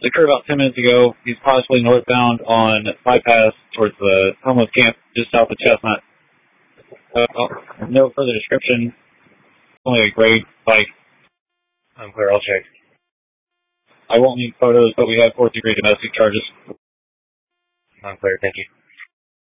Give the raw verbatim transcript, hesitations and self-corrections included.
It occurred about ten minutes ago. He's possibly northbound on bypass towards the homeless camp just south of Chestnut. Uh, oh, no further description. Only a gray bike. Unclear, I'll check. I won't need photos, but we have fourth degree domestic charges. Unclear, thank you.